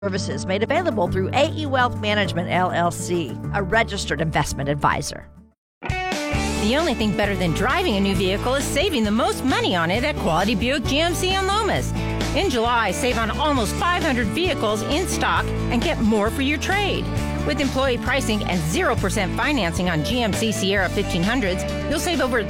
Services made available through AE Wealth Management, LLC, a registered investment advisor. The only thing better than driving a new vehicle is saving the most money on it at Quality Buick GMC in Lomas. In July, save on almost 500 vehicles in stock and get more for your trade. With employee pricing and 0% financing on GMC Sierra 1500s, you'll save over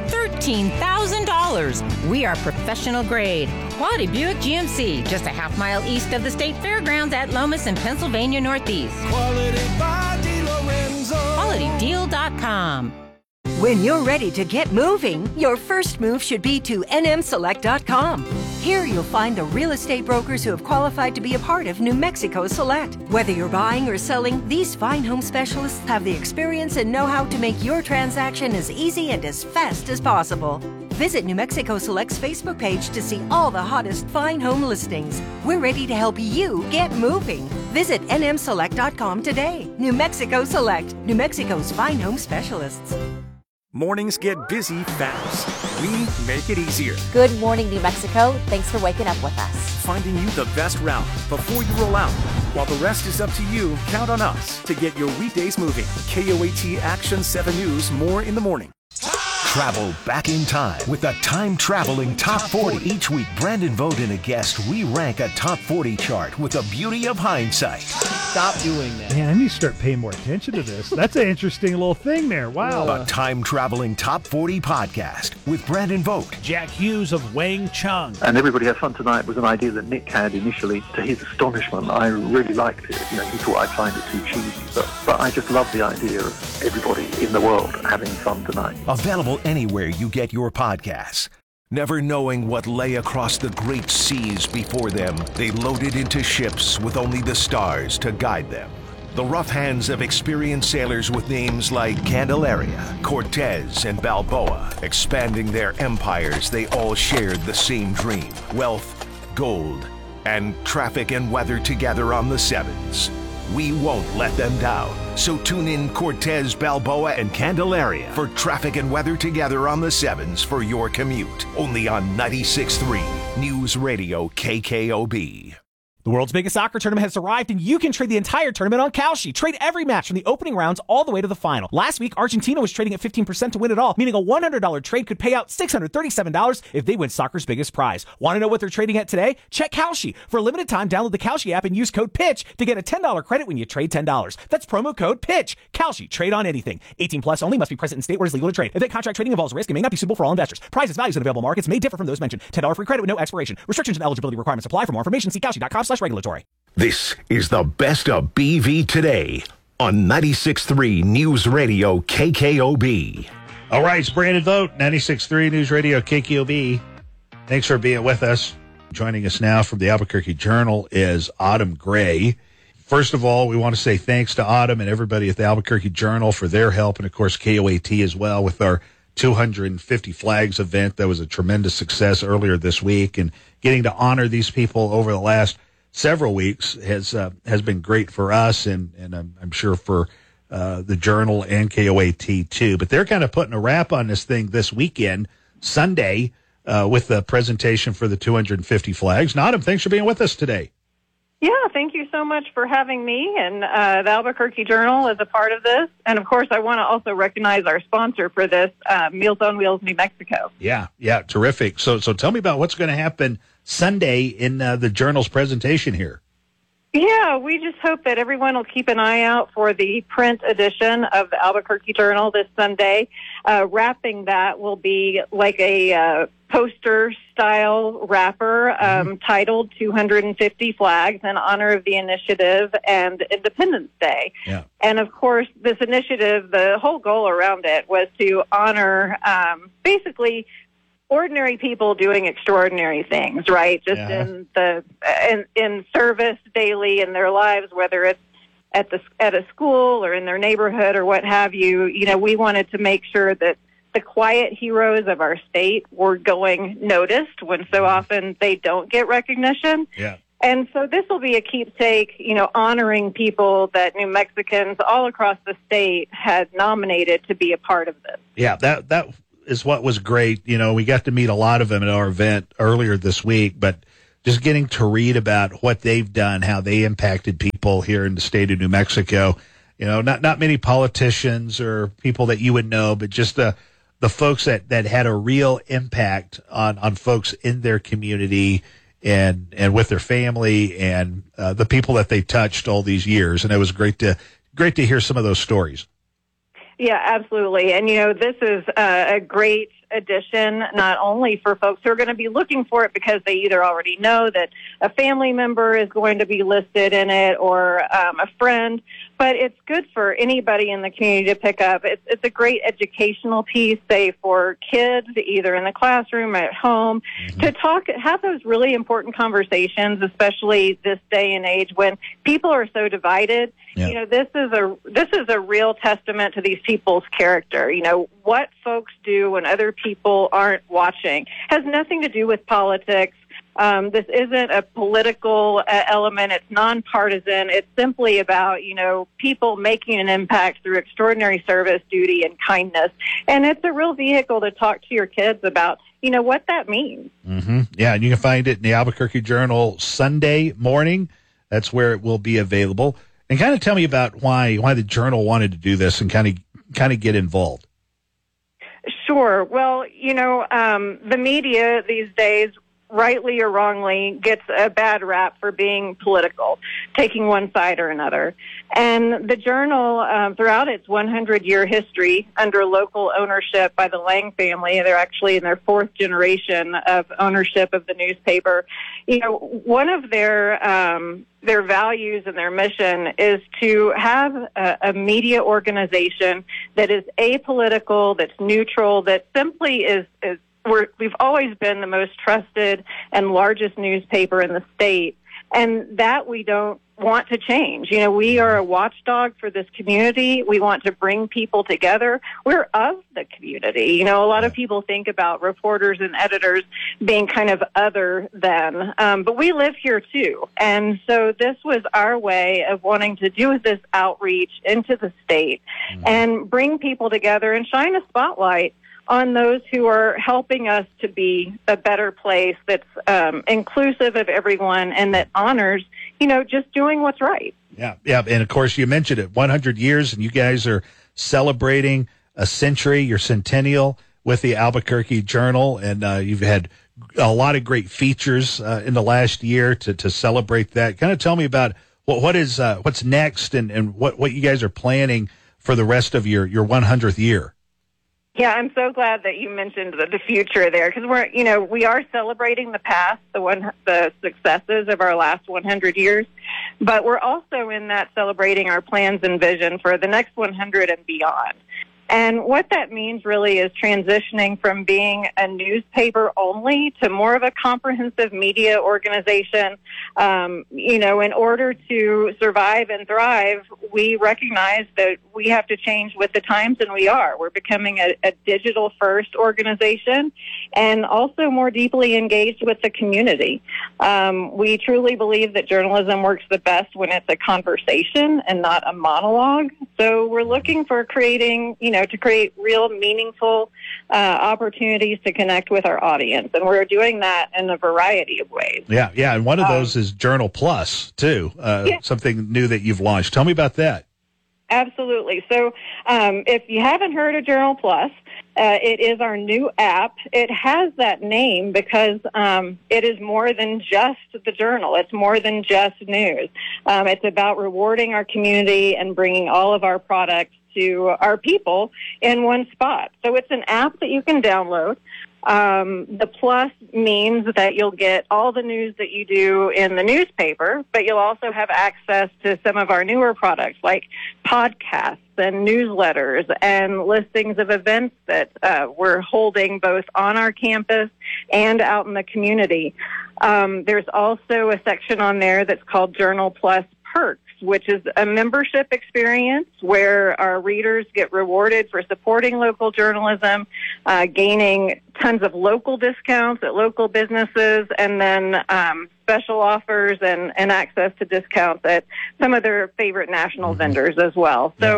$13,000. We are professional grade. Quality Buick GMC, just a half mile east of the State Fairgrounds at Lomas in Pennsylvania Northeast. Quality by DeLorenzo. QualityDeal.com. When you're ready to get moving, your first move should be to nmselect.com. Here you'll find the real estate brokers who have qualified to be a part of New Mexico Select. Whether you're buying or selling, these fine home specialists have the experience and know-how to make your transaction as easy and as fast as possible. Visit New Mexico Select's Facebook page to see all the hottest fine home listings. We're ready to help you get moving. Visit nmselect.com today. New Mexico Select, New Mexico's fine home specialists. Mornings get busy fast. We make it easier. Good morning, New Mexico. Thanks for waking up with us. Finding you the best route before you roll out. While the rest is up to you, count on us to get your weekdays moving. KOAT Action 7 News, more in the morning. Travel back in time with the time-traveling Top 40. Each week, Brandon Vogt and a guest re-rank a Top 40 chart with the beauty of hindsight. Stop doing that. Man, I need to start paying more attention to this. That's an interesting little thing there. Wow. A time-traveling Top 40 podcast with Brandon Vogt. Jack Hughes of Wang Chung. And Everybody Has Fun Tonight was an idea that Nick had initially. To his astonishment, I really liked it. He thought I'd find it too cheesy. But I just love the idea of everybody in the world having fun tonight. Available anywhere you get your podcasts. Never knowing what lay across the great seas before them, they loaded into ships with only the stars to guide them. The rough hands of experienced sailors with names like Candelaria, Cortez, and Balboa. Expanding their empires, they all shared the same dream: wealth, gold, and traffic and weather together on the sevens. We won't let them down. So tune in Cortez, Balboa, and Candelaria for traffic and weather together on the sevens for your commute. Only on 96.3 News Radio KKOB. The world's biggest soccer tournament has arrived, and you can trade the entire tournament on Kalshi. Trade every match from the opening rounds all the way to the final. Last week, Argentina was trading at 15% to win it all, meaning a $100 trade could pay out $637 if they win soccer's biggest prize. Want to know what they're trading at today? Check Kalshi. For a limited time, download the Kalshi app and use code PITCH to get a $10 credit when you trade $10. That's promo code PITCH. Kalshi. Trade on anything. 18 plus only. Must be present in state where it's legal to trade. If that contract trading involves risk, it may not be suitable for all investors. Prices, values, and available markets may differ from those mentioned. $10 free credit with no expiration. Restrictions and eligibility requirements apply. For more information, see kalshi.com/regulatory. This is the best of BV today on 96.3 News Radio KKOB. All right, it's Brandon Vogt, 96.3 News Radio KKOB. Thanks for being with us. Joining us now from the Albuquerque Journal is Autumn Gray. First of all, we want to say thanks to Autumn and everybody at the Albuquerque Journal for their help, and of course KOAT as well with our 250 Flags event. That was a tremendous success earlier this week, and getting to honor these people over the last several weeks has been great for us, and I'm sure for the Journal and KOAT too. But they're kind of putting a wrap on this thing this weekend, Sunday, with the presentation for the 250 Flags. Autumn, thanks for being with us today. Yeah, thank you so much for having me, and the Albuquerque Journal is a part of this. And, of course, I want to also recognize our sponsor for this, Meals on Wheels New Mexico. Yeah, terrific. So tell me about what's going to happen Sunday in the Journal's presentation here. Yeah, we just hope that everyone will keep an eye out for the print edition of the Albuquerque Journal this Sunday. Wrapping that will be like a poster-style wrapper titled 250 Flags in honor of the initiative and Independence Day. Yeah. And, of course, this initiative, the whole goal around it was to honor basically ordinary people doing extraordinary things, right? Just in service daily in their lives, whether it's at a school or in their neighborhood or what have you. You know, we wanted to make sure that the quiet heroes of our state were going noticed when so often they don't get recognition. Yeah. And so this will be a keepsake, you know, honoring people that New Mexicans all across the state had nominated to be a part of this. Yeah, that is what was great. You know, we got to meet a lot of them at our event earlier this week, but just getting to read about what they've done, how they impacted people here in the state of New Mexico. You know, not many politicians or people that you would know, but just the folks that had a real impact on folks in their community and with their family and the people that they touched all these years. And it was great to hear some of those stories. Yeah, absolutely. And, this is a great addition, not only for folks who are going to be looking for it because they either already know that a family member is going to be listed in it or a friend, but it's good for anybody in the community to pick up. It's a great educational piece, say, for kids, either in the classroom or at home, to have those really important conversations, especially this day and age when people are so divided. Yeah. This is a real testament to these people's character. What folks do when other people aren't watching has nothing to do with politics. This isn't a political element. It's nonpartisan. It's simply about, people making an impact through extraordinary service, duty, and kindness. And it's a real vehicle to talk to your kids about, what that means. Mm-hmm. Yeah, and you can find it in the Albuquerque Journal Sunday morning. That's where it will be available. And kind of tell me about why the Journal wanted to do this and kind of get involved. Sure. Well, the media these days, rightly or wrongly, gets a bad rap for being political, taking one side or another. And the Journal, throughout its 100-year history under local ownership by the Lang family, they're actually in their fourth generation of ownership of the newspaper. One of their values and their mission is to have a media organization that is apolitical, that's neutral, that simply is we've always been the most trusted and largest newspaper in the state, and that we don't want to change. We are a watchdog for this community. We want to bring people together. We're of the community. A lot of people think about reporters and editors being kind of other than, but we live here too. And so this was our way of wanting to do this outreach into the state and bring people together and shine a spotlight on those who are helping us to be a better place that's inclusive of everyone and that honors, just doing what's right. Yeah. And, of course, you mentioned it, 100 years, and you guys are celebrating a century, your centennial, with the Albuquerque Journal, and you've had a lot of great features in the last year to celebrate that. Kind of tell me about what's next and what you guys are planning for the rest of your 100th year. Yeah, I'm so glad that you mentioned the future there, because we are celebrating the past, the successes of our last 100 years, but we're also in that celebrating our plans and vision for the next 100 and beyond. And what that means really is transitioning from being a newspaper only to more of a comprehensive media organization. In order to survive and thrive, we recognize that we have to change with the times, and we are. We're becoming a digital-first organization and also more deeply engaged with the community. We truly believe that journalism works the best when it's a conversation and not a monologue. So we're looking for creating, to create real meaningful opportunities to connect with our audience. And we're doing that in a variety of ways. Yeah. And one of those is Journal Plus, too, something new that you've launched. Tell me about that. Absolutely. So if you haven't heard of Journal Plus, it is our new app. It has that name because it is more than just the Journal. It's more than just news. It's about rewarding our community and bringing all of our products to our people in one spot. So it's an app that you can download. The plus means that you'll get all the news that you do in the newspaper, but you'll also have access to some of our newer products like podcasts and newsletters and listings of events that we're holding both on our campus and out in the community. There's also a section on there that's called Journal Plus Perks, which is a membership experience where our readers get rewarded for supporting local journalism, gaining tons of local discounts at local businesses, and then special offers and access to discounts at some of their favorite national vendors as well. So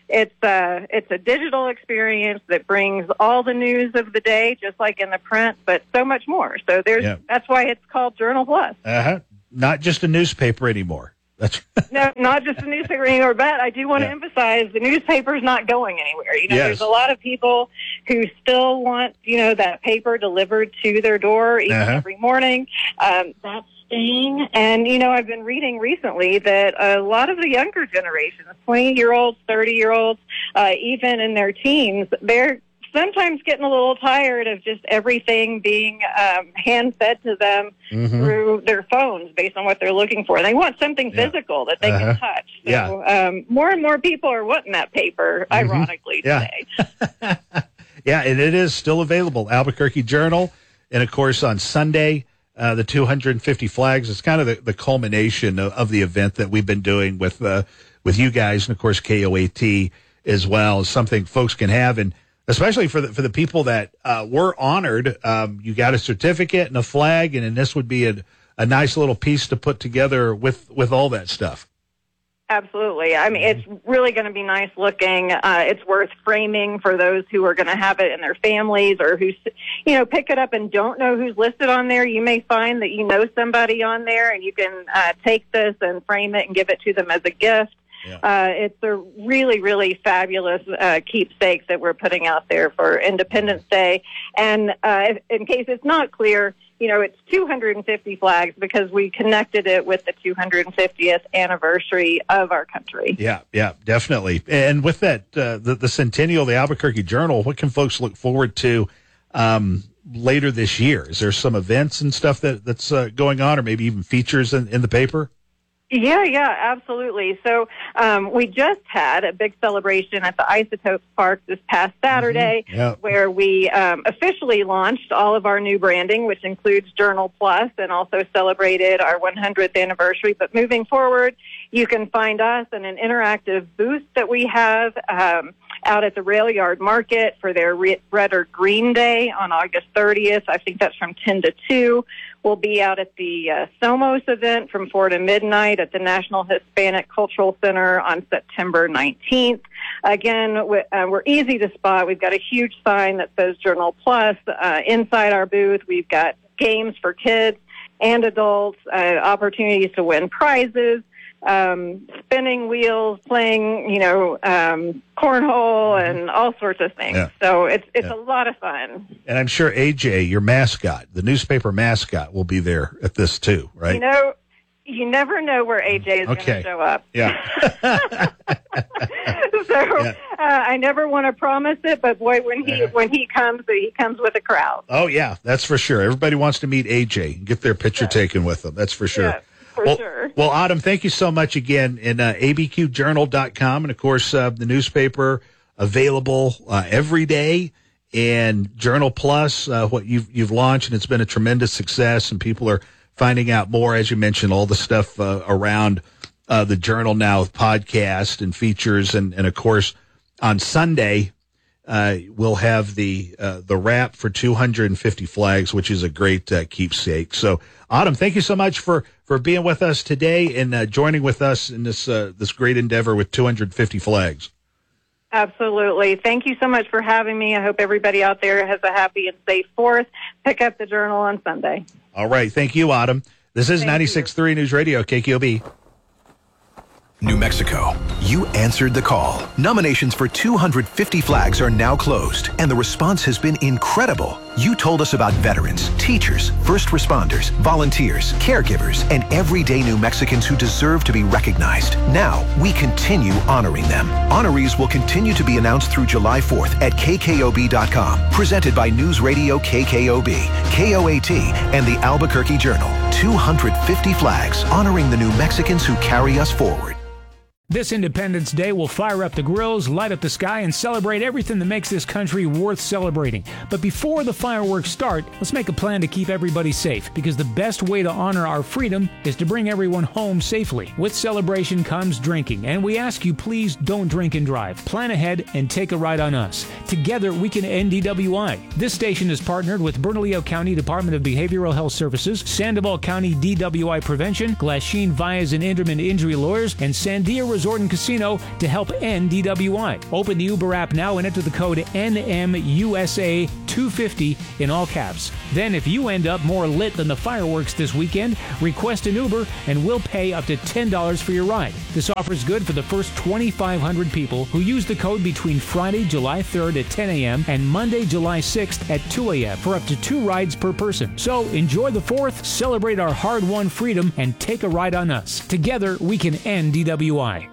It's a digital experience that brings all the news of the day, just like in the print, but so much more. So that's why it's called Journal Plus. Not just a newspaper anymore. That's No, not just a newspaper anymore, but I do want to emphasize the newspaper's not going anywhere. There's a lot of people who still want, that paper delivered to their door each and every morning. That's staying. And, I've been reading recently that a lot of the younger generations, 20-year-olds, 30-year-olds, even in their teens, they're sometimes getting a little tired of just everything being hand-fed to them through their phones based on what they're looking for. They want something physical that they can touch. So more and more people are wanting that paper, ironically, today. Yeah, and it is still available. Albuquerque Journal. And, of course, on Sunday, the 250 flags. It's kind of the culmination of the event that we've been doing with you guys and, of course, KOAT as well. Is something folks can have. And especially for the people that were honored, you got a certificate and a flag, and this would be a nice little piece to put together with all that stuff. Absolutely. I mean, it's really going to be nice looking. It's worth framing for those who are going to have it in their families or who, pick it up and don't know who's listed on there. You may find that you know somebody on there, and you can take this and frame it and give it to them as a gift. Yeah. It's a really, really fabulous keepsake that we're putting out there for Independence Day. And in case it's not clear, it's 250 flags because we connected it with the 250th anniversary of our country. Yeah, definitely. And with that, the centennial of the Albuquerque Journal, what can folks look forward to later this year? Is there some events and stuff that's going on, or maybe even features in the paper? Yeah, absolutely. So we just had a big celebration at the Isotopes Park this past Saturday where we officially launched all of our new branding, which includes Journal Plus, and also celebrated our 100th anniversary. But moving forward, you can find us in an interactive booth that we have out at the Rail Yard Market for their Red or Green Day on August 30th. I think that's from 10 to 2. We'll be out at the Somos event from 4 to midnight at the National Hispanic Cultural Center on September 19th. Again, we're easy to spot. We've got a huge sign that says Journal Plus. Inside our booth, we've got games for kids and adults, opportunities to win prizes, spinning wheels, playing, cornhole, and all sorts of things. Yeah. So it's a lot of fun. And I'm sure AJ, your mascot, the newspaper mascot, will be there at this too, right? You never know where AJ is going to show up. Yeah. I never want to promise it, but boy, when he comes with a crowd. Oh yeah, that's for sure. Everybody wants to meet AJ and get their picture taken with them. That's for sure. Yeah. For sure. Well, Autumn, thank you so much again. And abqjournal.com, and of course, the newspaper available every day. And Journal Plus, what you've launched, and it's been a tremendous success. And people are finding out more, as you mentioned, all the stuff around the Journal now with podcast and features, and of course, on Sunday we'll have the wrap for 250 flags, which is a great keepsake. So, Autumn, thank you so much for being with us today and joining with us in this great endeavor with 250 flags. Absolutely. Thank you so much for having me. I hope everybody out there has a happy and safe 4th. Pick up the Journal on Sunday. All right. Thank you, Autumn. This is 96.3 News Radio, KQOB. New Mexico, you answered the call. Nominations for 250 flags are now closed, and the response has been incredible. You told us about veterans, teachers, first responders, volunteers, caregivers, and everyday New Mexicans who deserve to be recognized. Now, we continue honoring them. Honorees will continue to be announced through July 4th at KKOB.com. Presented by News Radio KKOB, KOAT, and the Albuquerque Journal. 250 flags honoring the New Mexicans who carry us forward. This Independence Day will fire up the grills, light up the sky, and celebrate everything that makes this country worth celebrating. But before the fireworks start, let's make a plan to keep everybody safe, because the best way to honor our freedom is to bring everyone home safely. With celebration comes drinking, and we ask you please don't drink and drive. Plan ahead and take a ride on us. Together we can end DWI. This station is partnered with Bernalillo County Department of Behavioral Health Services, Sandoval County DWI Prevention, Glasheen Vias and Inderman Injury Lawyers, and Sandia Resort Resort and Casino to help end DWI. Open the Uber app now and enter the code NMUSA250 in all caps. Then if you end up more lit than the fireworks this weekend, request an Uber and we'll pay up to $10 for your ride. This offer is good for the first 2,500 people who use the code between Friday, July 3rd at 10 a.m. and Monday, July 6th at 2 a.m. for up to 2 rides per person. So enjoy the 4th, celebrate our hard-won freedom, and take a ride on us. Together, we can end DWI.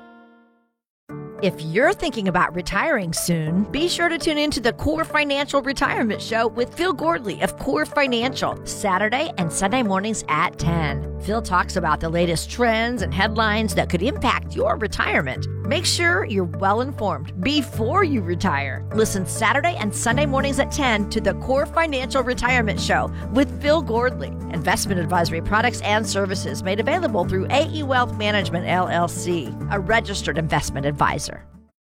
If you're thinking about retiring soon, be sure to tune in to the Core Financial Retirement Show with Phil Gordley of Core Financial, Saturday and Sunday mornings at 10. Phil talks about the latest trends and headlines that could impact your retirement. Make sure you're well informed before you retire. Listen Saturday and Sunday mornings at 10 to the Core Financial Retirement Show with Phil Gordley. Investment advisory products and services made available through AE Wealth Management, LLC, a registered investment advisor.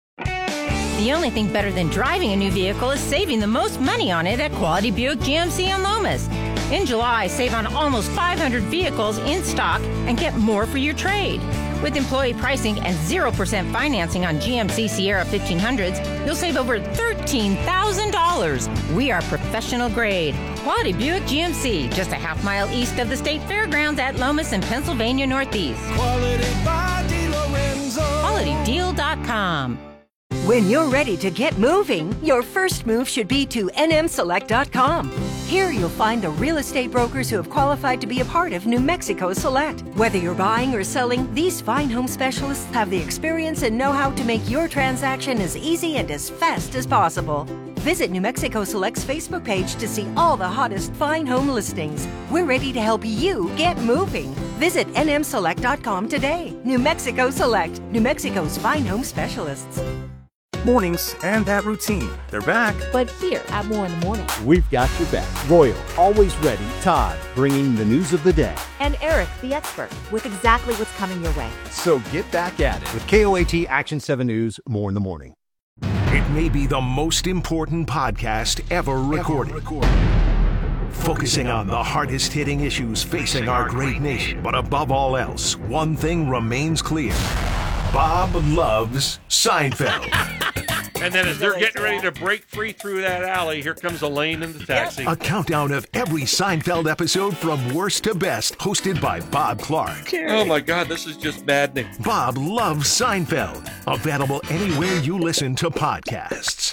The only thing better than driving a new vehicle is saving the most money on it at Quality Buick GMC on Lomas. In July, save on almost 500 vehicles in stock and get more for your trade. With employee pricing and 0% financing on GMC Sierra 1500s, you'll save over $13,000. We are professional grade. Quality Buick GMC, just a half-mile east of the State Fairgrounds at Lomas in Pennsylvania Northeast. Quality by DiLorenzo. QualityDeal.com. When you're ready to get moving, your first move should be to nmselect.com. Here you'll find the real estate brokers who have qualified to be a part of New Mexico Select. Whether you're buying or selling, these fine home specialists have the experience and know-how to make your transaction as easy and as fast as possible. Visit New Mexico Select's Facebook page to see all the hottest fine home listings. We're ready to help you get moving. Visit nmselect.com today. New Mexico Select, New Mexico's fine home specialists. Mornings and that routine. They're back. But here at More in the Morning. We've got your back. Royal, always ready. Todd, bringing the news of the day. And Eric, the expert, with exactly what's coming your way. So get back at it with KOAT Action 7 News, More in the Morning. It may be the most important podcast ever recorded. Focusing on the hardest-hitting issues facing our great nation. But above all else, one thing remains clear. Bob loves Seinfeld. And then as they're getting ready to break free through that alley, here comes Elaine in the taxi. A countdown of every Seinfeld episode from worst to best, hosted by Bob Clark. Oh my God, this is just maddening. Bob loves Seinfeld. Available anywhere you listen to podcasts.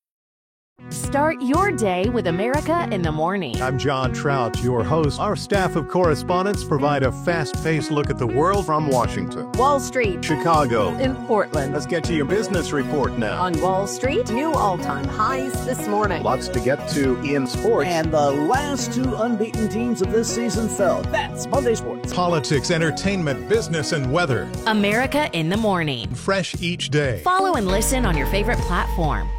Start your day with America in the Morning. I'm John Trout, your host. Our staff of correspondents provide a fast-paced look at the world from Washington, Wall Street, Chicago, in Portland. Let's get to your business report now. On Wall Street, new all-time highs this morning. Lots to get to in sports. And the last two unbeaten teams of this season fell. That's Monday Sports. Politics, entertainment, business, and weather. America in the Morning. Fresh each day. Follow and listen on your favorite platform.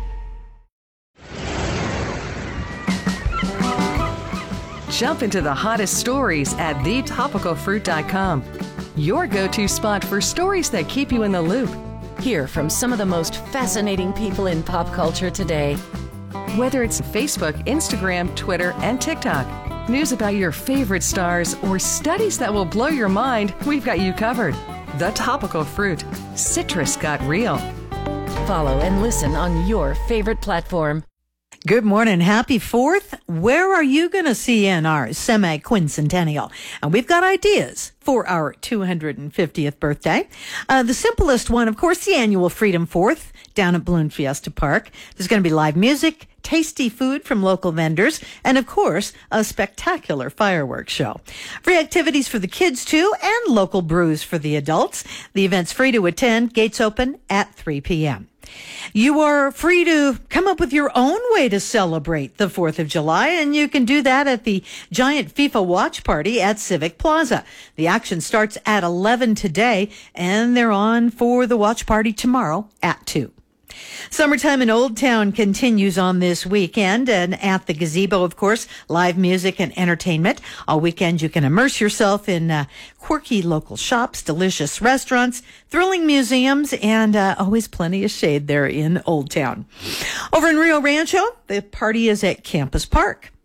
Jump into the hottest stories at thetopicalfruit.com. Your go-to spot for stories that keep you in the loop. Hear from some of the most fascinating people in pop culture today. Whether it's Facebook, Instagram, Twitter, and TikTok, news about your favorite stars, or studies that will blow your mind, we've got you covered. The Topical Fruit. Citrus got real. Follow and listen on your favorite platform. Good morning. Happy 4th. Where are you going to see in our semi-quincentennial? And we've got ideas for our 250th birthday. The simplest one, of course, the annual Freedom 4th down at Balloon Fiesta Park. There's going to be live music, tasty food from local vendors, and, of course, a spectacular fireworks show. Free activities for the kids, too, and local brews for the adults. The event's free to attend. Gates open at 3 p.m. You are free to come up with your own way to celebrate the 4th of July, and you can do that at the giant FIFA watch party at Civic Plaza. The action starts at 11 today, and they're on for the watch party tomorrow at 2. Summertime in Old Town continues on this weekend, and at the gazebo, of course, live music and entertainment. All weekend you can immerse yourself in quirky local shops, delicious restaurants, thrilling museums, and always plenty of shade there in Old Town. Over in Rio Rancho, the party is at Campus Park.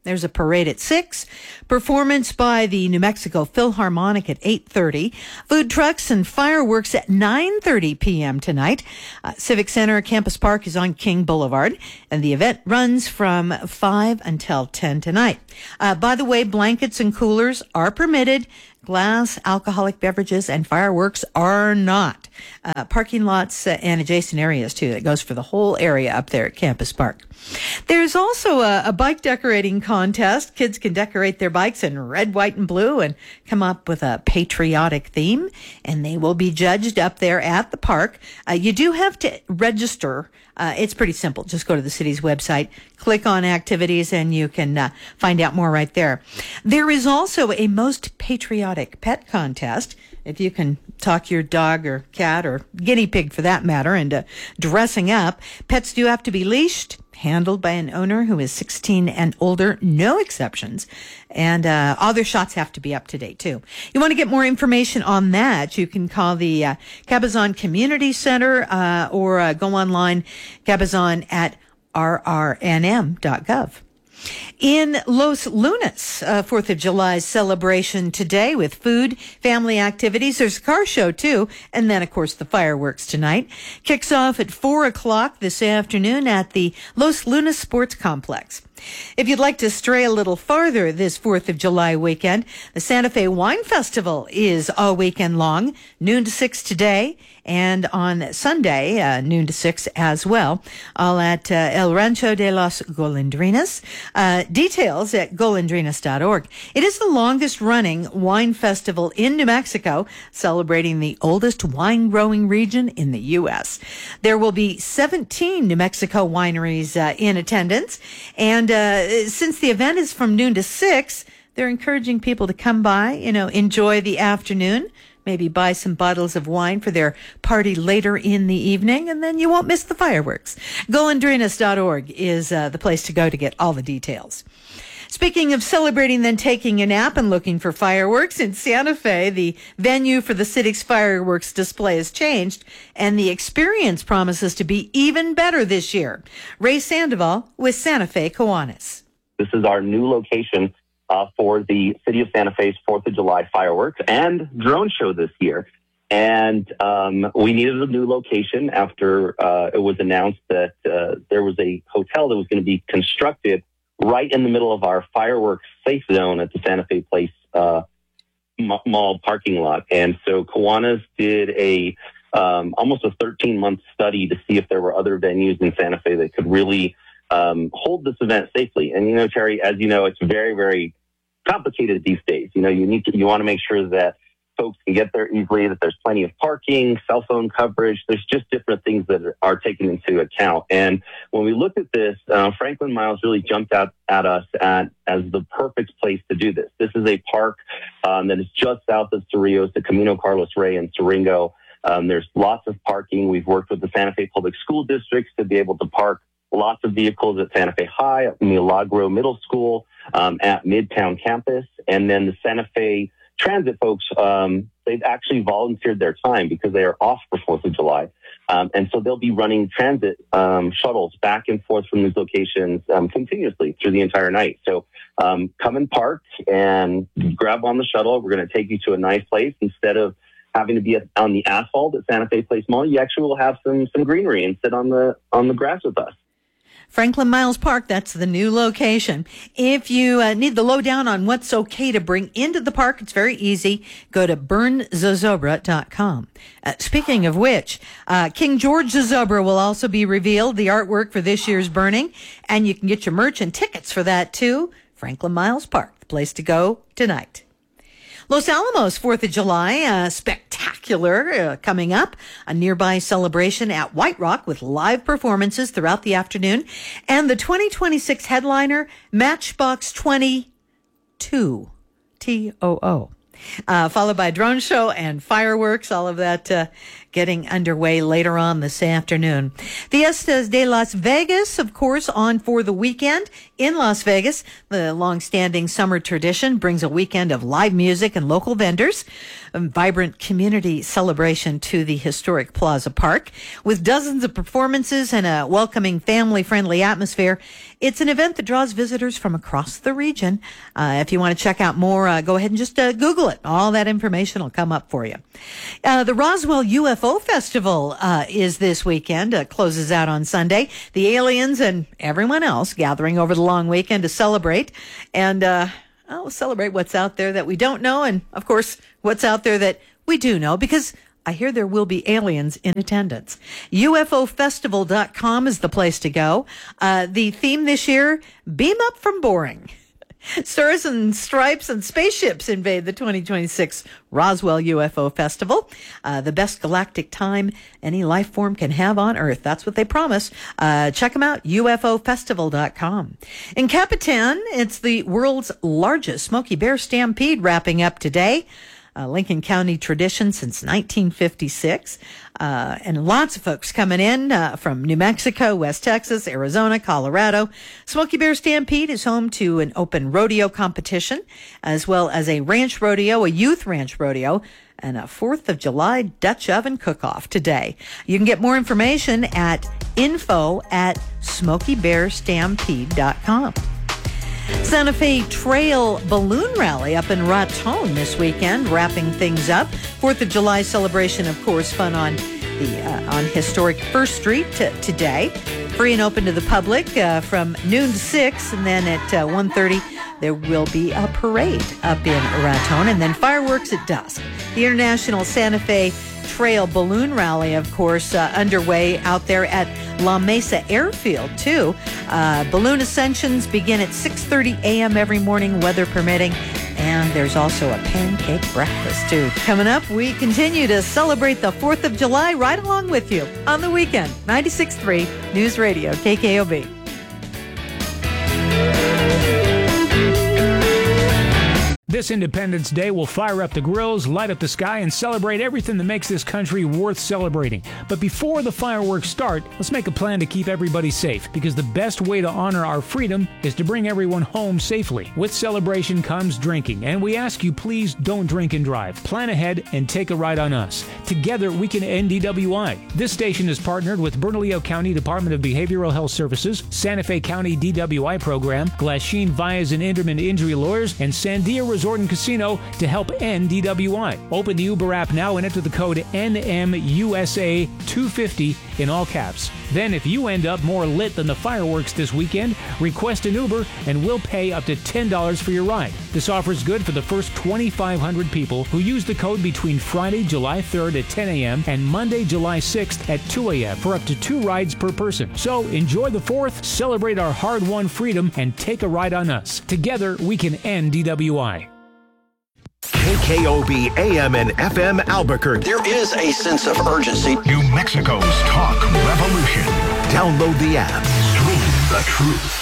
There's a parade at 6. Performance by the New Mexico Philharmonic at 8:30. Food trucks and fireworks at 9:30 p.m. tonight. Civic Center Campus Park is on King Boulevard, and the event runs from 5 until 10 tonight. By the way, blankets and coolers are permitted. Glass, alcoholic beverages, and fireworks are not. Parking lots and adjacent areas, too. That goes for the whole area up there at Campus Park. There's also a bike decorating contest. Kids can decorate their bikes in red, white, and blue and come up with a patriotic theme, and they will be judged up there at the park. You do have to register. It's pretty simple. Just go to the city's website, click on activities, and you can find out more right there. There is also a most patriotic pet contest. If you can talk your dog or cat or guinea pig for that matter into dressing up, pets do have to be leashed, handled by an owner who is 16 and older, no exceptions. And all their shots have to be up to date, too. You want to get more information on that, you can call the Cabazon Community Center or go online, Cabazon at rrnm.gov. In Los Lunas, 4th of July celebration today with food, family activities. There's a car show, too. And then, of course, the fireworks tonight. Kicks off at 4 o'clock this afternoon at the Los Lunas Sports Complex. If you'd like to stray a little farther this 4th of July weekend, the Santa Fe Wine Festival is all weekend long, noon to 6 today, and on Sunday, noon to 6 as well, all at El Rancho de los Golondrinas. Details at golondrinas.org. It is the longest running wine festival in New Mexico, celebrating the oldest wine growing region in the U.S. There will be 17 New Mexico wineries in attendance, and since the event is from noon to 6, they're encouraging people to come by, enjoy the afternoon, maybe buy some bottles of wine for their party later in the evening, and then you won't miss the fireworks. Golondrinas.org is the place to go to get all the details. Speaking of celebrating, then taking a nap and looking for fireworks, in Santa Fe, the venue for the city's fireworks display has changed, and the experience promises to be even better this year. Ray Sandoval with Santa Fe Kiwanis. This is our new location for the City of Santa Fe's 4th of July fireworks and drone show this year. And we needed a new location after it was announced that there was a hotel that was going to be constructed right in the middle of our fireworks safe zone at the Santa Fe Place mall parking lot. And so Kiwanis did almost a 13-month study to see if there were other venues in Santa Fe that could really hold this event safely. And, Terry, as you know, it's very, very complicated these days. You want to make sure that folks can get there easily, that there's plenty of parking, cell phone coverage. There's just different things that are taken into account. And when we looked at this, Franklin Miles really jumped out at us as the perfect place to do this. This is a park that is just south of Cerrillos, the Camino Carlos Rey in Siringo. There's lots of parking. We've worked with the Santa Fe Public School Districts to be able to park lots of vehicles at Santa Fe High, at Milagro Middle School, at Midtown Campus, and then the Santa Fe Transit folks, they've actually volunteered their time because they are off for 4th of July. And so they'll be running transit shuttles back and forth from these locations continuously through the entire night. So come and park and grab on the shuttle. We're going to take you to a nice place. Instead of having to be on the asphalt at Santa Fe Place Mall, you actually will have some greenery and sit on the grass with us. Franklin Miles Park, that's the new location. If you need the lowdown on what's okay to bring into the park, it's very easy. Go to burnzozobra.com. Speaking of which, King George Zozobra will also be revealed, the artwork for this year's burning, and you can get your merch and tickets for that too. Franklin Miles Park, the place to go tonight. Los Alamos 4th of July, spectacular coming up. A nearby celebration at White Rock with live performances throughout the afternoon. And the 2026 headliner, Matchbox 22, TOO. Followed by a drone show and fireworks, all of that getting underway later on this afternoon. Fiestas de Las Vegas, of course, on for the weekend in Las Vegas. The long-standing summer tradition brings a weekend of live music and local vendors. A vibrant community celebration to the historic Plaza Park. With dozens of performances and a welcoming family-friendly atmosphere, It's an event that draws visitors from across the region. If you want to check out more, go ahead and just Google it. All that information will come up for you. The Roswell UFO Festival is this weekend. Closes out on Sunday. The aliens and everyone else gathering over the long weekend to celebrate. And celebrate what's out there that we don't know. And, of course, what's out there that we do know, because I hear there will be aliens in attendance. UFOfestival.com is the place to go. The theme this year, Beam Up from Boring. Stars and stripes and spaceships invade the 2026 Roswell UFO Festival. The best galactic time any life form can have on Earth. That's what they promise. Check them out, UFOfestival.com. In Capitan, it's the world's largest Smokey Bear Stampede wrapping up today. Lincoln County tradition since 1956. And lots of folks coming in from New Mexico, West Texas, Arizona, Colorado. Smokey Bear Stampede is home to an open rodeo competition, as well as a ranch rodeo, a youth ranch rodeo, and a 4th of July Dutch oven cook-off today. You can get more information at info@SmokeyBearStampede.com. Santa Fe Trail Balloon Rally up in Raton this weekend, wrapping things up. 4th of July celebration, of course, fun on historic First Street today. Free and open to the public from noon to 6, and then at 1:30 there will be a parade up in Raton, and then fireworks at dusk. The International Santa Fe Trail Balloon Rally, of course, underway out there at La Mesa Airfield, too. Balloon ascensions begin at 6:30 a.m. every morning, weather permitting. And there's also a pancake breakfast, too. Coming up, we continue to celebrate the 4th of July right along with you on the weekend. 96.3 News Radio, KKOB. This Independence Day will fire up the grills, light up the sky, and celebrate everything that makes this country worth celebrating. But before the fireworks start, let's make a plan to keep everybody safe, because the best way to honor our freedom is to bring everyone home safely. With celebration comes drinking, and we ask you, please don't drink and drive. Plan ahead and take a ride on us. Together, we can end DWI. This station is partnered with Bernalillo County Department of Behavioral Health Services, Santa Fe County DWI Program, Glasheen Vias and Inderman Injury Lawyers, and Sandia Resort and Casino to help end DWI. Open the Uber app now and enter the code NMUSA250 in all caps. Then if you end up more lit than the fireworks this weekend, request an Uber and we'll pay up to $10 for your ride. This offer is good for the first 2,500 people who use the code between Friday, July 3rd at 10 a.m. and Monday, July 6th at 2 a.m. for up to 2 rides per person. So enjoy the 4th, celebrate our hard-won freedom, and take a ride on us. Together, we can end DWI. KKOB AM and FM Albuquerque. There is a sense of urgency. New Mexico's talk revolution. Download the app. Stream the truth.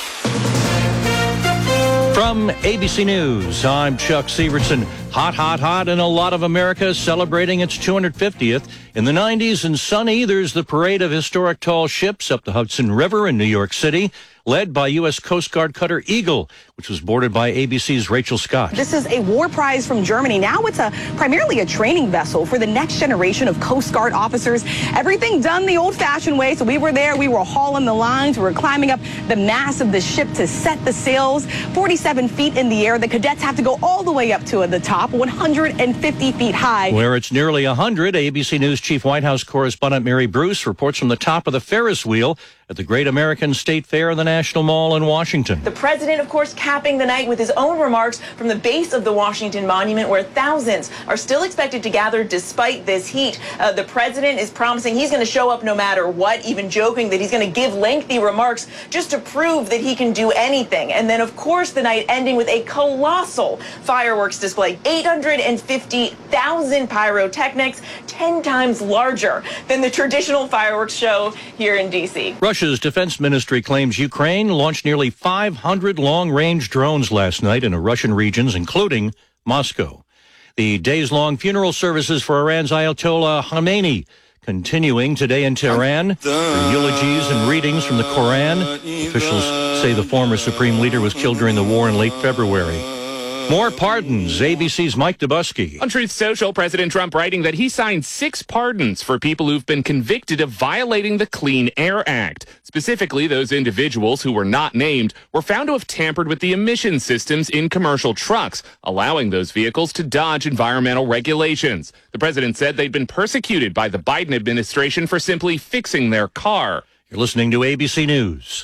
From ABC News, I'm Chuck Severson. Hot, hot, hot, and a lot of America is celebrating its 250th. In the 90s and sunny, there's the parade of historic tall ships up the Hudson River in New York City, led by U.S. Coast Guard cutter Eagle, which was boarded by ABC's Rachel Scott. This is a war prize from Germany. Now it's primarily a training vessel for the next generation of Coast Guard officers. Everything done the old-fashioned way. So we were there. We were hauling the lines. We were climbing up the mast of the ship to set the sails. 47 feet in the air. The cadets have to go all the way up to the top, 150 feet high. Where it's nearly 100, ABC News Chief White House correspondent Mary Bruce reports from the top of the Ferris wheel at the Great American State Fair in the National Mall in Washington. The president, of course, capping the night with his own remarks from the base of the Washington Monument, where thousands are still expected to gather despite this heat. The president is promising he's going to show up no matter what, even joking that he's going to give lengthy remarks just to prove that he can do anything. And then, of course, the night ending with a colossal fireworks display. 850,000 pyrotechnics, 10 times larger than the traditional fireworks show here in D.C. Russia's defense ministry claims Ukraine launched nearly 500 long-range drones last night in Russian regions, including Moscow. The days-long funeral services for Iran's Ayatollah Khamenei continuing today in Tehran. The eulogies and readings from the Quran. Officials say the former supreme leader was killed during the war in late February. More pardons. ABC's Mike Dubusky. On Truth Social, President Trump writing that he signed 6 pardons for people who've been convicted of violating the Clean Air Act. Specifically, those individuals who were not named were found to have tampered with the emission systems in commercial trucks, allowing those vehicles to dodge environmental regulations. The president said they'd been persecuted by the Biden administration for simply fixing their car. You're listening to ABC News.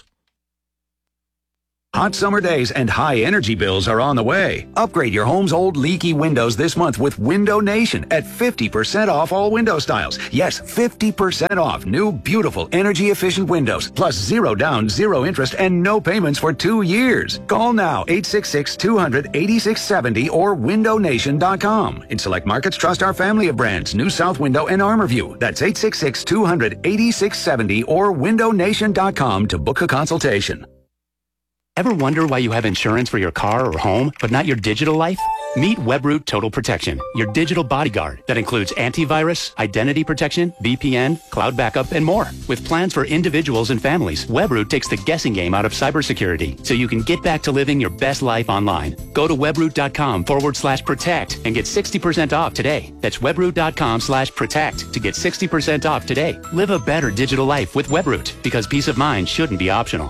Hot summer days and high energy bills are on the way. Upgrade your home's old leaky windows this month with Window Nation at 50% off all window styles. Yes, 50% off new, beautiful, energy-efficient windows. Plus 0 down, 0 interest, and no payments for 2 years. Call now, 866-200-8670 or windownation.com. In select markets, trust our family of brands, New South Window and ArmorView. That's 866-200-8670 or windownation.com to book a consultation. Ever wonder why you have insurance for your car or home, but not your digital life? Meet Webroot Total Protection, your digital bodyguard that includes antivirus, identity protection, VPN, cloud backup, and more. With plans for individuals and families, Webroot takes the guessing game out of cybersecurity so you can get back to living your best life online. Go to webroot.com/protect and get 60% off today. That's webroot.com/protect to get 60% off today. Live a better digital life with Webroot because peace of mind shouldn't be optional.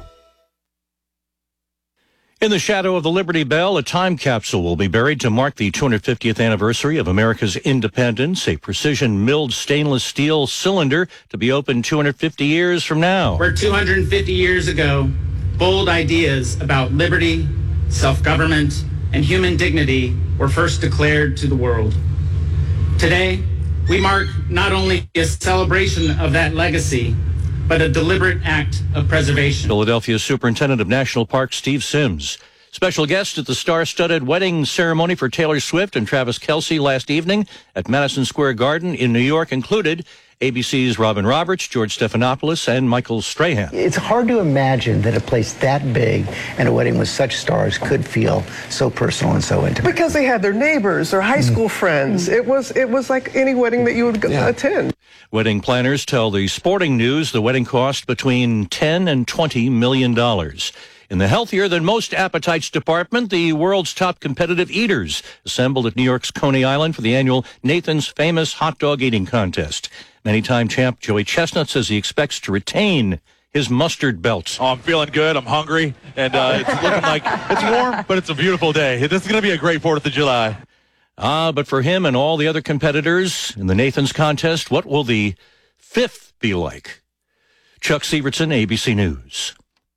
In the shadow of the Liberty Bell, a time capsule will be buried to mark the 250th anniversary of America's independence, a precision-milled stainless steel cylinder to be opened 250 years from now. Where 250 years ago, bold ideas about liberty, self-government, and human dignity were first declared to the world. Today, we mark not only a celebration of that legacy, but a deliberate act of preservation. Philadelphia Superintendent of National Parks Steve Sims. Special guest at the star-studded wedding ceremony for Taylor Swift and Travis Kelce last evening at Madison Square Garden in New York included ABC's Robin Roberts, George Stephanopoulos, and Michael Strahan. It's hard to imagine that a place that big and a wedding with such stars could feel so personal and so intimate. Because they had their neighbors or high school friends. It was like any wedding that you would attend. Wedding planners tell the Sporting News the wedding cost between $10 and $20 million. In the healthier than most appetites department, the world's top competitive eaters assembled at New York's Coney Island for the annual Nathan's Famous Hot Dog Eating Contest. Many-time champ Joey Chestnut says he expects to retain his mustard belt. Oh, I'm feeling good. I'm hungry. And it's looking like it's warm, but it's a beautiful day. This is going to be a great 4th of July. But for him and all the other competitors in the Nathan's contest, what will the 5th be like? Chuck Severson, ABC News.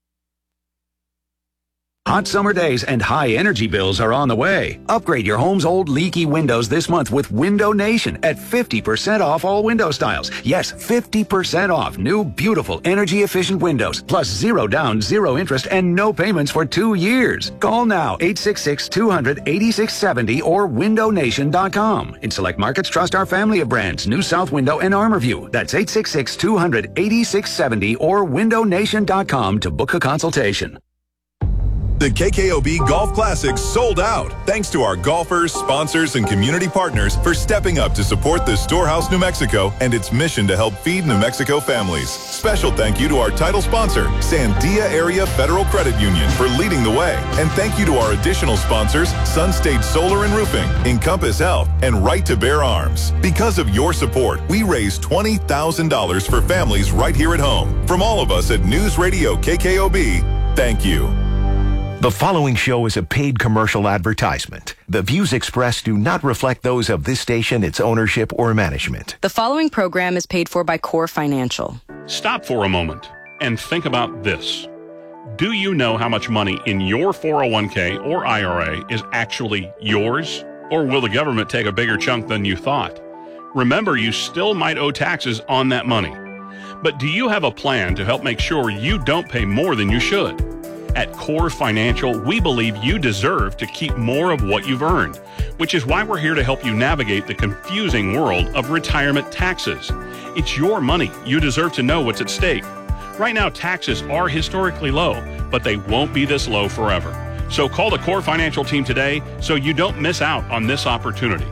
Hot summer days and high energy bills are on the way. Upgrade your home's old leaky windows this month with Window Nation at 50% off all window styles. Yes, 50% off new, beautiful, energy-efficient windows. Plus 0 down, 0 interest, and no payments for 2 years. Call now, 866-200-8670 or windownation.com. In select markets, trust our family of brands, New South Window and ArmorView. That's 866-200-8670 or windownation.com to book a consultation. The KKOB Golf Classic sold out. Thanks to our golfers, sponsors, and community partners for stepping up to support the Storehouse New Mexico and its mission to help feed New Mexico families. Special thank you to our title sponsor, Sandia Area Federal Credit Union, for leading the way. And thank you to our additional sponsors, Sun State Solar and Roofing, Encompass Health, and Right to Bear Arms. Because of your support, we raised $20,000 for families right here at home. From all of us at News Radio KKOB, thank you. The following show is a paid commercial advertisement. The views expressed do not reflect those of this station, its ownership, or management. The following program is paid for by Core Financial. Stop for a moment and think about this. Do you know how much money in your 401k or IRA is actually yours? Or will the government take a bigger chunk than you thought? Remember, you still might owe taxes on that money. But do you have a plan to help make sure you don't pay more than you should? At Core Financial, we believe you deserve to keep more of what you've earned, which is why we're here to help you navigate the confusing world of retirement taxes. It's your money. You deserve to know what's at stake. Right now, taxes are historically low, but they won't be this low forever. So call the Core Financial team today so you don't miss out on this opportunity.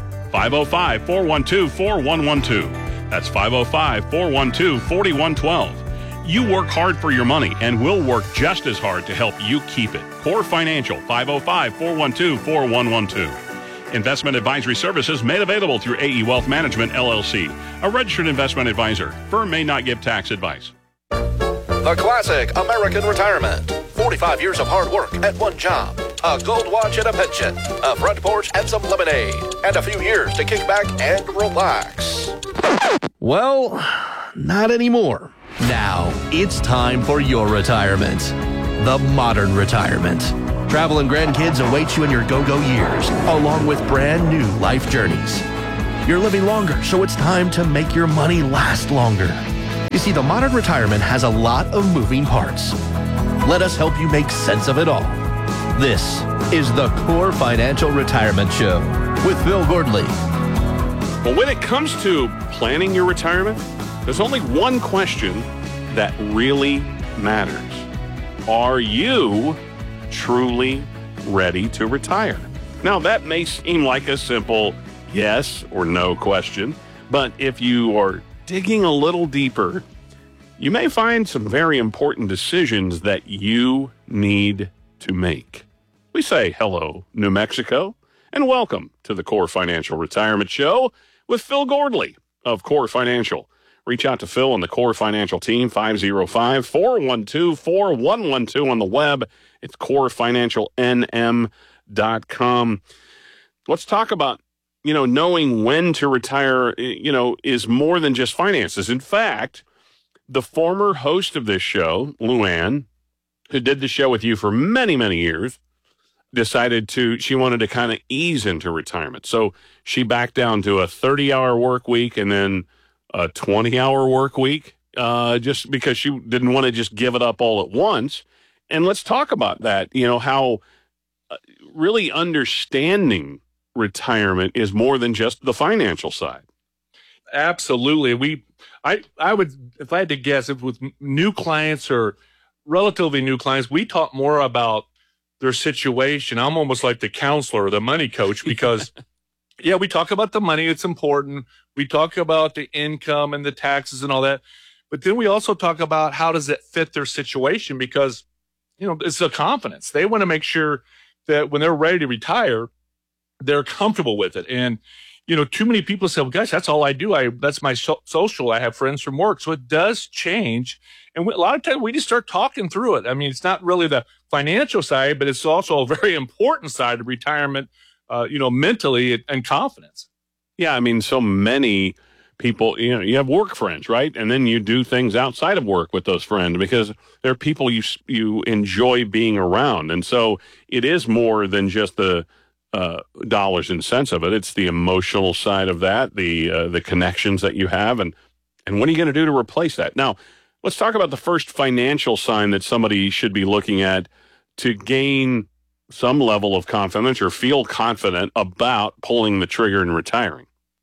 505-412-4112. That's 505-412-4112. You work hard for your money, and we'll work just as hard to help you keep it. Core Financial, 505-412-4112. Investment advisory services made available through AE Wealth Management, LLC, a registered investment advisor. Firm may not give tax advice. The classic American retirement. 45 years of hard work at one job. A gold watch and a pension. A front porch and some lemonade. And a few years to kick back and relax. Well, not anymore. Now, it's time for your retirement. The modern retirement. Travel and grandkids await you in your go-go years, along with brand new life journeys. You're living longer, so it's time to make your money last longer. You see, the modern retirement has a lot of moving parts. Let us help you make sense of it all. This is the Core Financial Retirement Show with Phil Gordley. Well, when it comes to planning your retirement, there's only one question that really matters. Are you truly ready to retire? Now, that may seem like a simple yes or no question, but if you are digging a little deeper, you may find some very important decisions that you need to make. We say hello, New Mexico, and welcome to the Core Financial Retirement Show with Phil Gordley of Core Financial. Reach out to Phil and the Core Financial team, 505-412-4112 on the web. It's corefinancialnm.com. Let's talk about, knowing when to retire, is more than just finances. In fact, the former host of this show, Luann, who did the show with you for many, many years, decided she wanted to kind of ease into retirement. So she backed down to a 30-hour work week and then a 20-hour work week, just because she didn't want to just give it up all at once. And let's talk about that, how really understanding retirement is more than just the financial side. Absolutely. I would, if I had to guess, if with new clients or relatively new clients, we talk more about their situation. I'm almost like the counselor or the money coach because, yeah, we talk about the money. It's important. We talk about the income and the taxes and all that. But then we also talk about how does it fit their situation because, it's the confidence. They want to make sure that when they're ready to retire, they're comfortable with it. And, too many people say, well, gosh, that's all I do. That's my social. I have friends from work. So it does change. And a lot of times we just start talking through it. I mean, it's not really the financial side, but it's also a very important side of retirement, mentally and confidence. Yeah. I mean, so many people, you have work friends, right? And then you do things outside of work with those friends because they're people you enjoy being around. And so it is more than just the dollars and cents of it. It's the emotional side of that, the connections that you have. And what are you going to do to replace that? Now, let's talk about the first financial sign that somebody should be looking at to gain some level of confidence or feel confident about pulling the trigger and retiring.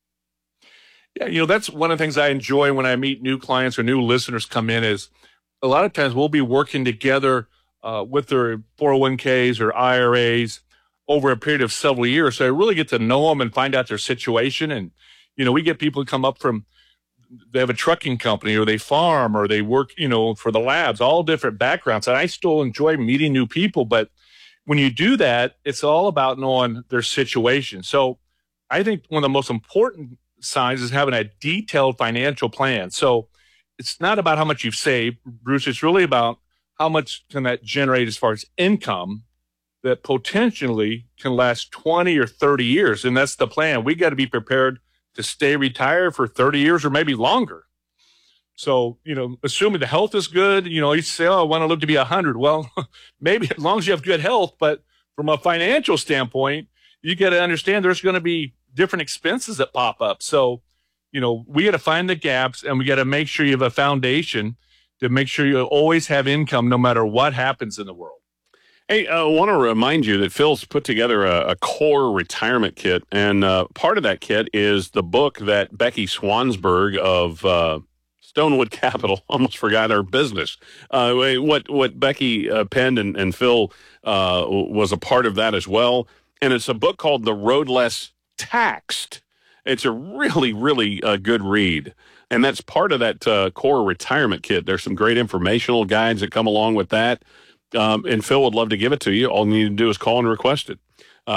Yeah, that's one of the things I enjoy when I meet new clients or new listeners come in is a lot of times we'll be working together with their 401ks or IRAs over a period of several years. So I really get to know them and find out their situation. And, we get people who come up from, they have a trucking company or they farm or they work, for the labs, all different backgrounds. And I still enjoy meeting new people. But when you do that, it's all about knowing their situation. So I think one of the most important signs is having a detailed financial plan. So it's not about how much you've saved, Bruce. It's really about how much can that generate as far as income that potentially can last 20 or 30 years. And that's the plan. We got to be prepared to stay retired for 30 years or maybe longer. So, assuming the health is good, you say, I want to live to be 100. Well, maybe as long as you have good health, but from a financial standpoint, you got to understand there's going to be different expenses that pop up. So, we got to find the gaps and we got to make sure you have a foundation to make sure you always have income no matter what happens in the world. Hey, I want to remind you that Phil's put together a core retirement kit, and part of that kit is the book that Becky Swansburg of Stonewood Capital, almost forgot our business, what Becky penned, and Phil was a part of that as well. And it's a book called The Road Less Taxed. It's a really, really good read. And that's part of that core retirement kit. There's some great informational guides that come along with that. And Phil would love to give it to you. All you need to do is call and request it.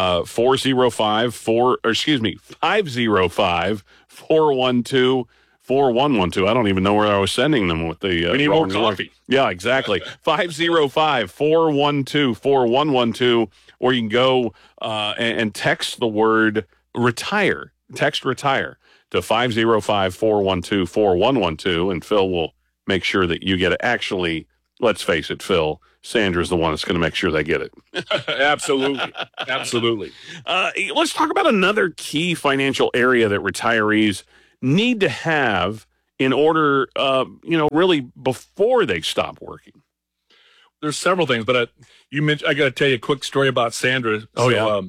505-412-4112. I don't even know where I was sending them with the we need more coffee. Yeah, exactly. 505-412-4112, or you can go and text the word retire. Text retire to 505-412-4112, and Phil will make sure that you get it. Actually, let's face it, Phil, Sandra's the one that's going to make sure they get it. Absolutely. Absolutely. Let's talk about another key financial area that retirees need to have in order, really before they stop working. There's several things, but you mentioned, I got to tell you a quick story about Sandra. Oh, yeah.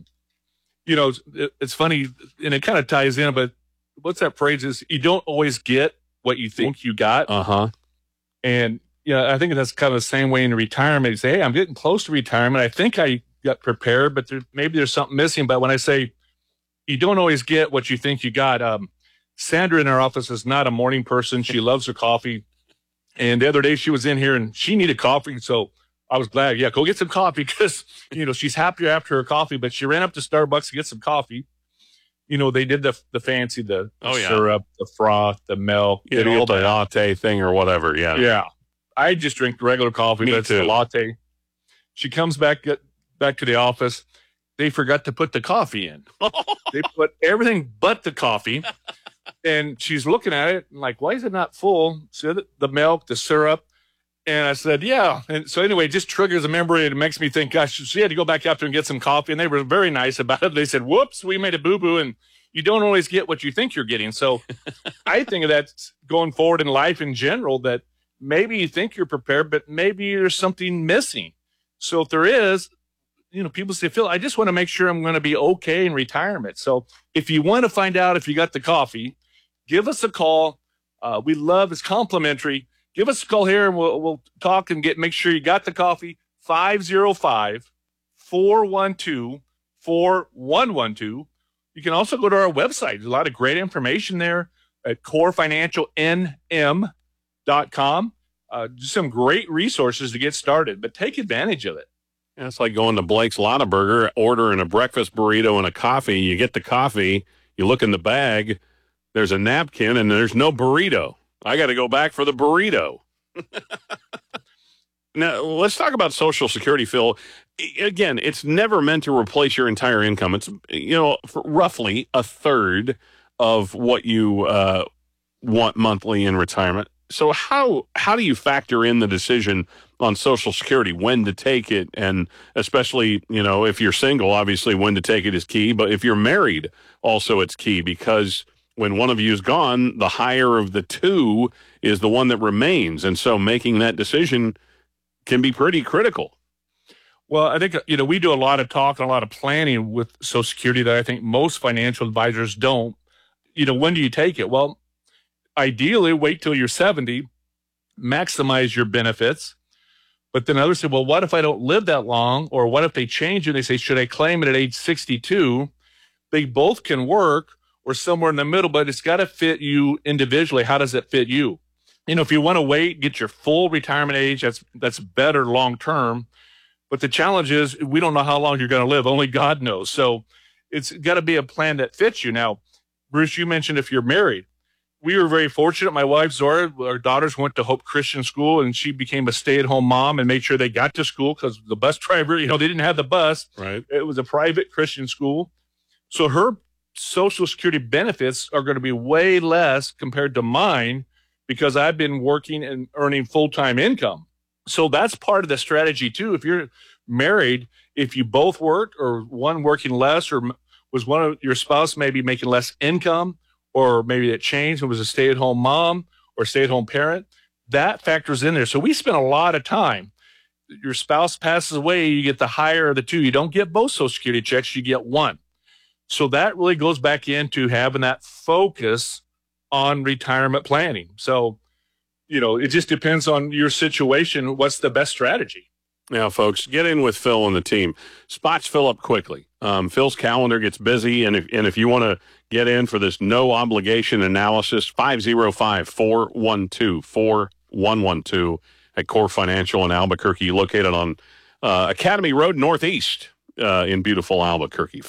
It's funny, and it kind of ties in, but what's that phrase is, you don't always get what you think you got. Uh-huh. And, I think that's kind of the same way in retirement. You say, hey, I'm getting close to retirement. I think I got prepared, but maybe there's something missing. But when I say you don't always get what you think you got, Sandra in our office is not a morning person. She loves her coffee. And the other day she was in here and she needed coffee. So I was glad, go get some coffee because, she's happier after her coffee. But she ran up to Starbucks to get some coffee. They did the fancy, the syrup, the froth, the milk. The latte thing or whatever, yeah. Yeah. I just drink regular coffee, Me but it's too. a latte. She comes back to the office. They forgot to put the coffee in. They put everything but the coffee. And she's looking at it and like, why is it not full? So the milk, the syrup. And I said, yeah. And so anyway, it just triggers a memory. And it makes me think, gosh, she had to go back out there and get some coffee. And they were very nice about it. They said, whoops, we made a boo-boo. And you don't always get what you think you're getting. So I think of that going forward in life in general, that maybe you think you're prepared, but maybe there's something missing. So if there is, people say, Phil, I just want to make sure I'm going to be okay in retirement. So if you want to find out if you got the coffee, give us a call. We love, it's complimentary. Give us a call here and we'll talk and make sure you got the coffee. 505-412-4112. You can also go to our website. There's a lot of great information there at corefinancialnm.com. Just some great resources to get started, but take advantage of it. Yeah, it's like going to Blake's Lotaburger, ordering a breakfast burrito and a coffee. You get the coffee, you look in the bag, there's a napkin, and there's no burrito. I got to go back for the burrito. Now, let's talk about Social Security, Phil. Again, it's never meant to replace your entire income. It's, for roughly a third of what you want monthly in retirement. So how do you factor in the decision on Social Security, when to take it? And especially, if you're single, obviously when to take it is key. But if you're married, also it's key, because when one of you is gone, the higher of the two is the one that remains. And so making that decision can be pretty critical. Well, I think, we do a lot of talk and a lot of planning with Social Security that I think most financial advisors don't. When do you take it? Well, ideally, wait till you're 70, maximize your benefits. But then others say, well, what if I don't live that long? Or what if they change it? They say, should I claim it at age 62? They both can work, or somewhere in the middle, but it's got to fit you individually. How does it fit you? If you want to wait, get your full retirement age, that's better long term. But the challenge is we don't know how long you're going to live. Only God knows. So it's got to be a plan that fits you. Now, Bruce, you mentioned if you're married. We were very fortunate. My wife, Zora, our daughters went to Hope Christian School, and she became a stay-at-home mom and made sure they got to school because the bus driver, they didn't have the bus. Right. It was a private Christian school. So her Social Security benefits are going to be way less compared to mine because I've been working and earning full-time income. So that's part of the strategy, too. If you're married, if you both worked or one working less, or was one of your spouse maybe making less income, or maybe it changed and was a stay-at-home mom or stay-at-home parent, that factors in there. So we spend a lot of time. Your spouse passes away, you get the higher of the two. You don't get both Social Security checks, you get one. So that really goes back into having that focus on retirement planning. So, it just depends on your situation. What's the best strategy? Now, folks, get in with Phil and the team. Spots fill up quickly. Phil's calendar gets busy, and if you want to get in for this no obligation analysis, 505-412-4112 at Core Financial in Albuquerque, located on Academy Road Northeast in beautiful Albuquerque.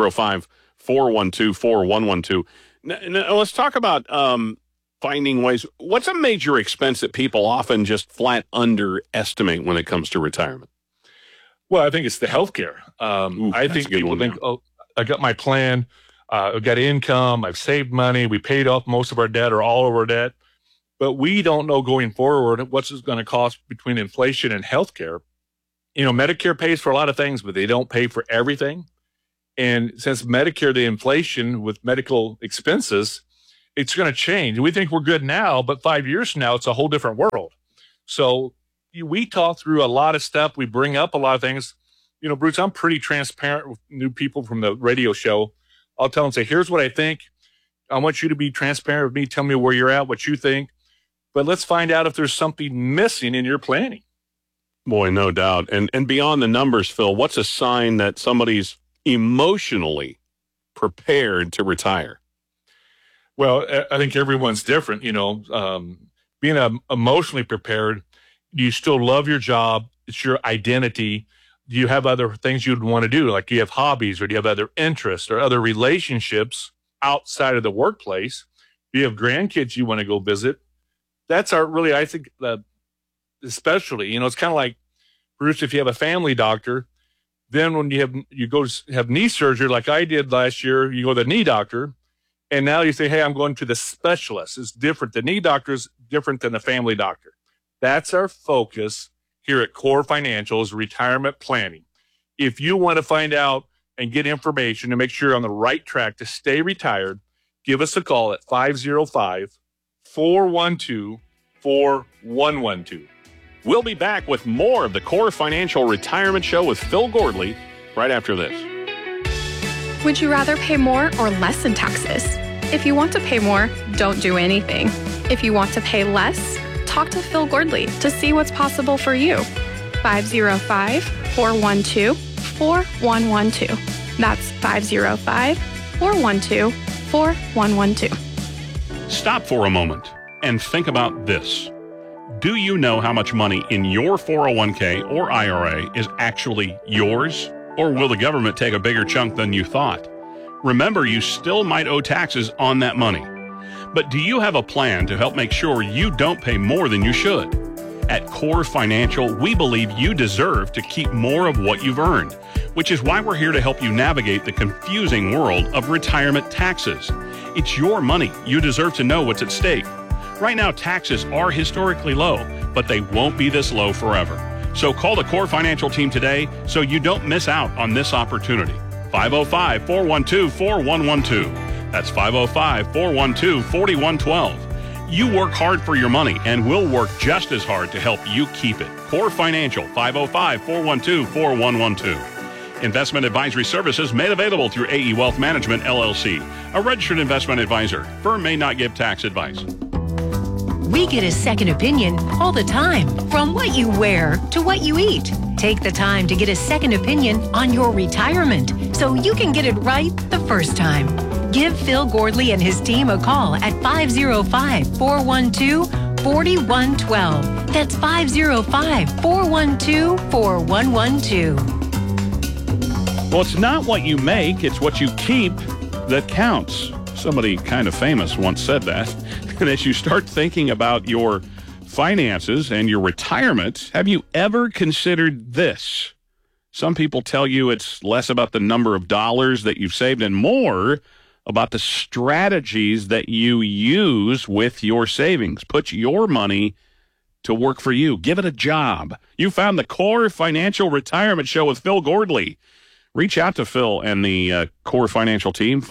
505-412-4112. Now, let's talk about finding ways. What's a major expense that people often just flat underestimate when it comes to retirement? Well, I think it's the healthcare. I think people think, oh, I got my plan, I've got income, I've saved money, we paid off most of our debt or all of our debt, but we don't know going forward what's it going to cost between inflation and healthcare. You know, Medicare pays for a lot of things, but they don't pay for everything. And since Medicare, the inflation with medical expenses, it's going to change. We think we're good now, but 5 years from now, it's a whole different world. So we talk through a lot of stuff. We bring up a lot of things. You know, Bruce, I'm pretty transparent with new people from the radio show. I'll tell them, say, here's what I think. I want you to be transparent with me. Tell me where you're at, what you think. But let's find out if there's something missing in your planning. Boy, no doubt. And beyond the numbers, Phil, what's a sign that somebody's emotionally prepared to retire? Well, I think everyone's different. You know, being emotionally prepared, do you still love your job? It's your identity. Do you have other things you'd want to do? Like, do you have hobbies, or do you have other interests or other relationships outside of the workplace? Do you have grandkids you want to go visit? That's really, I think, especially, you know, it's kind of like, Bruce, if you have a family doctor, then when you go to have knee surgery, like I did last year, you go to the knee doctor, and now you say, hey, I'm going to the specialist. It's different. The knee doctor is different than the family doctor. That's our focus here at Core Financial, is retirement planning. If you want to find out and get information to make sure you're on the right track to stay retired, give us a call at 505-412-4112. We'll be back with more of the Core Financial Retirement Show with Phil Gordley right after this. Would you rather pay more or less in taxes? If you want to pay more, don't do anything. If you want to pay less, talk to Phil Gordley to see what's possible for you. 505-412-4112. That's 505-412-4112. Stop for a moment and think about this. Do you know how much money in your 401k or IRA is actually yours? Or will the government take a bigger chunk than you thought? Remember, you still might owe taxes on that money. But do you have a plan to help make sure you don't pay more than you should? At Core Financial, we believe you deserve to keep more of what you've earned, which is why we're here to help you navigate the confusing world of retirement taxes. It's your money. You deserve to know what's at stake. Right now, taxes are historically low, but they won't be this low forever. So call the Core Financial team today so you don't miss out on this opportunity. 505-412-4112. That's 505-412-4112. You work hard for your money, and we'll work just as hard to help you keep it. Core Financial, 505-412-4112. Investment advisory services made available through AE Wealth Management, LLC, a registered investment advisor. Firm may not give tax advice. We get a second opinion all the time, from what you wear to what you eat. Take the time to get a second opinion on your retirement so you can get it right the first time. Give Phil Gordley and his team a call at 505-412-4112. That's 505-412-4112. Well, it's not what you make, it's what you keep that counts. Somebody kind of famous once said that. And as you start thinking about your finances and your retirement, have you ever considered this? Some people tell you it's less about the number of dollars that you've saved and more about the strategies that you use with your savings. Put your money to work for you. Give it a job. You found the Core Financial Retirement Show with Phil Gordley. Reach out to Phil and the Core Financial team,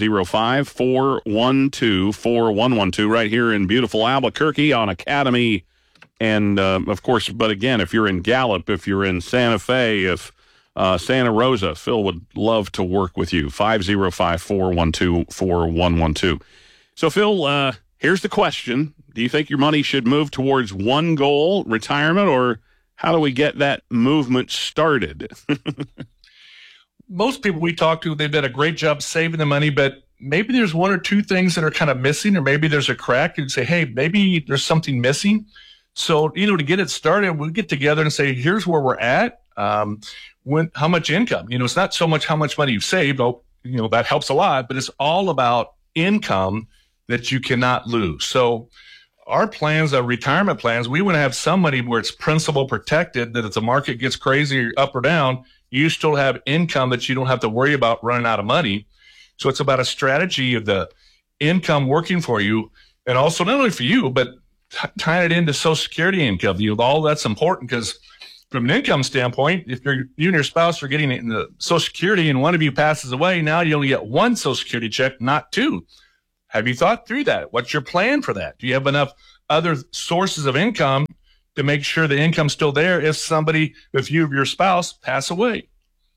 505-412-4112, right here in beautiful Albuquerque on Academy. And, of course, but again, if you're in Gallup, if you're in Santa Fe, if Santa Rosa, Phil would love to work with you, 505-412-4112. So, Phil, here's the question. Do you think your money should move towards one goal, retirement, or how do we get that movement started? most people we talk to, they've done a great job saving the money, but maybe there's one or two things that are kind of missing, or maybe there's a crack. You'd say, hey, maybe there's something missing. So, to get it started, we'll get together and say, here's where we're at. How much income? It's not so much how much money you've saved. That helps a lot, but it's all about income that you cannot lose. So our plans, our retirement plans, we want to have some money where it's principal protected, that if the market gets crazy or up or down, you still have income that you don't have to worry about running out of money. So it's about a strategy of the income working for you, and also not only for you, but tying it into Social Security income. All that's important, because from an income standpoint, if you and your spouse are getting in the Social Security and one of you passes away, now you only get one Social Security check, not two. Have you thought through that? What's your plan for that? Do you have enough other sources of income to make sure the income's still there if you or your spouse pass away?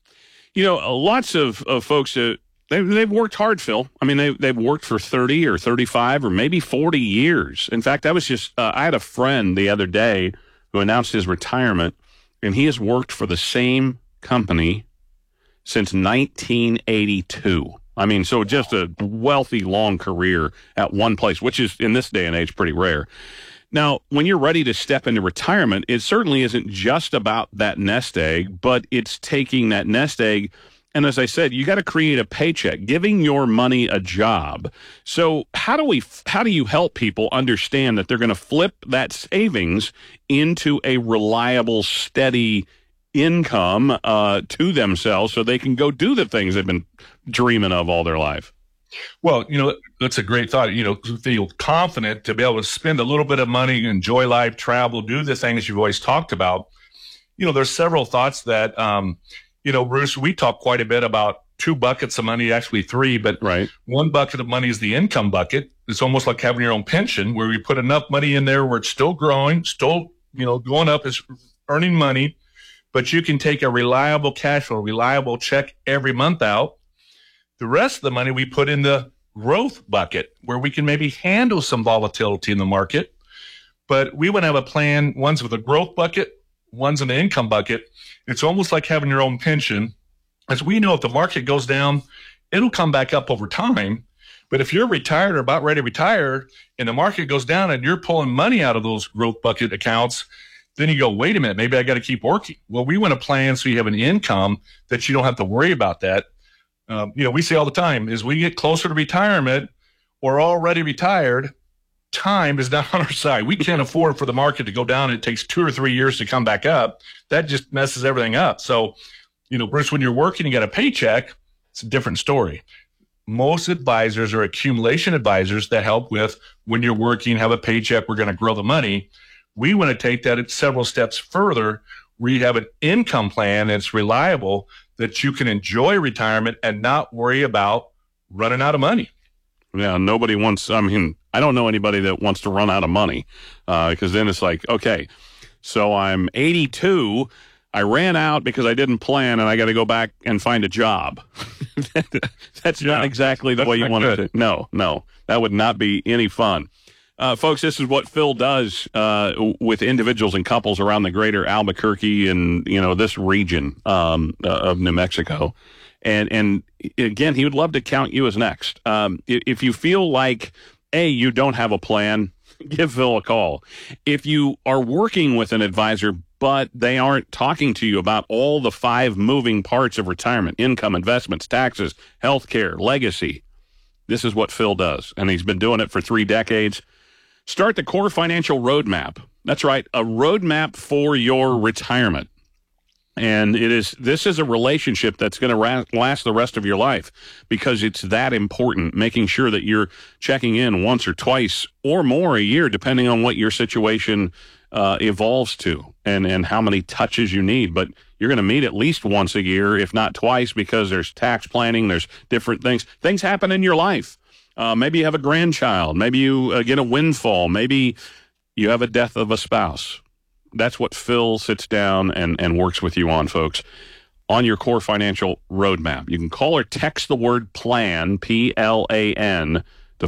Lots of folks, they've worked hard, Phil. I mean, they've worked for 30 or 35 or maybe 40 years. In fact, I had a friend the other day who announced his retirement, and he has worked for the same company since 1982. I mean, so just a wealthy, long career at one place, which is, in this day and age, pretty rare. Now, when you're ready to step into retirement, it certainly isn't just about that nest egg, but it's taking that nest egg. And as I said, you got to create a paycheck, giving your money a job. So how do you help people understand that they're going to flip that savings into a reliable, steady income to themselves so they can go do the things they've been dreaming of all their life? Well, that's a great thought. Feel confident to be able to spend a little bit of money, enjoy life, travel, do the things you've always talked about. There's several thoughts that, Bruce, we talk quite a bit about two buckets of money, actually three, but one bucket of money is the income bucket. It's almost like having your own pension, where we put enough money in there where it's still growing, still, going up, is earning money, but you can take a reliable cash flow, reliable check every month out. The rest of the money we put in the growth bucket, where we can maybe handle some volatility in the market. But we want to have a plan. One's with a growth bucket, one's in the income bucket. It's almost like having your own pension. As we know, if the market goes down, it'll come back up over time. But if you're retired or about ready to retire and the market goes down and you're pulling money out of those growth bucket accounts, then you go, wait a minute, maybe I got to keep working. Well, we want a plan so you have an income that you don't have to worry about that. We say all the time, as we get closer to retirement or already retired, time is not on our side. We can't afford for the market to go down. It takes 2 or 3 years to come back up. That just messes everything up. So, Bruce, when you're working, you got a paycheck, it's a different story. Most advisors are accumulation advisors that help with when you're working, have a paycheck, we're going to grow the money. We want to take that several steps further, where you have an income plan that's reliable, that you can enjoy retirement and not worry about running out of money. Yeah, nobody wants, I don't know anybody that wants to run out of money, because then it's like, okay, so I'm 82, I ran out because I didn't plan, and I got to go back and find a job. That's not exactly the way you want it to. No, that would not be any fun. Folks, this is what Phil does with individuals and couples around the greater Albuquerque and, this region of New Mexico. And again, he would love to count you as next. If you feel like, you don't have a plan, give Phil a call. If you are working with an advisor, but they aren't talking to you about all the 5 moving parts of retirement, income, investments, taxes, healthcare, legacy, this is what Phil does. And he's been doing it for 3 decades. Start the Core Financial Roadmap. That's right, a roadmap for your retirement. And this is a relationship that's going to last the rest of your life, because it's that important, making sure that you're checking in once or twice or more a year, depending on what your situation evolves to and how many touches you need. But you're going to meet at least once a year, if not twice, because there's tax planning, there's different things. Things happen in your life. Maybe you have a grandchild. Maybe you get a windfall. Maybe you have a death of a spouse. That's what Phil sits down and works with you on, folks, on your Core Financial Roadmap. You can call or text the word PLAN, P-L-A-N, to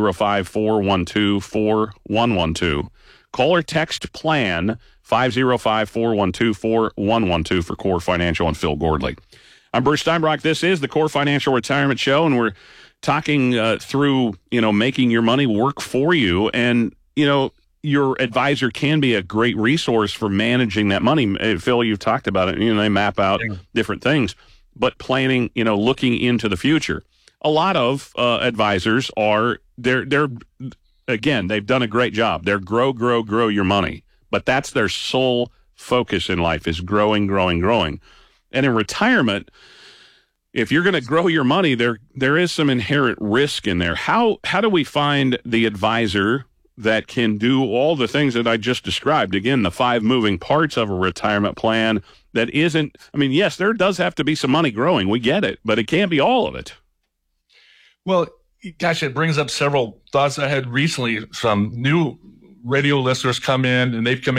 505-412-4112. Call or text PLAN, 505-412-4112 for Core Financial and Phil Gordley. I'm Bruce Steinbrock. This is the Core Financial Retirement Show, and we're talking through, making your money work for you. And, your advisor can be a great resource for managing that money. Phil, you've talked about it. They map out different things, but planning, looking into the future. A lot of advisors they've done a great job. They're grow your money, but that's their sole focus in life is growing. And in retirement, if you're going to grow your money, there is some inherent risk in there. How do we find the advisor that can do all the things that I just described? Again, the 5 moving parts of a retirement plan that isn't, yes, there does have to be some money growing. We get it, but it can't be all of it. Well, gosh, it brings up several thoughts I had recently. Some new radio listeners come in, and they've come in